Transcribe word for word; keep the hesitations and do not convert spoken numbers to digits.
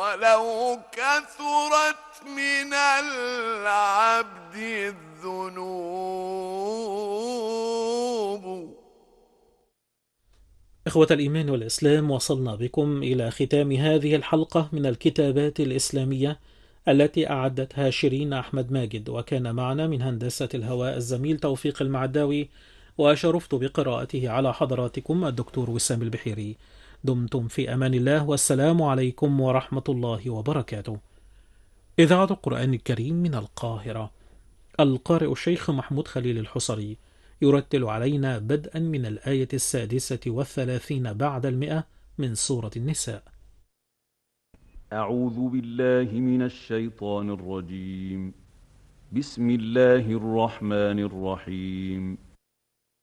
ولو كثرت من العبد الذنوب. إخوة الإيمان والإسلام، وصلنا بكم إلى ختام هذه الحلقة من الكتابات الإسلامية التي أعدتها شيرين أحمد ماجد، وكان معنا من هندسة الهواء الزميل توفيق المعداوي، وشرفت بقراءته على حضراتكم الدكتور وسام البحيري. دمتم في أمان الله، والسلام عليكم ورحمة الله وبركاته. إذاعة القرآن الكريم من القاهرة. القارئ الشيخ محمود خليل الحصري يرتل علينا بدءا من الآية السادسة والثلاثين بعد المئة من سورة النساء. أعوذ بالله من الشيطان الرجيم. بسم الله الرحمن الرحيم.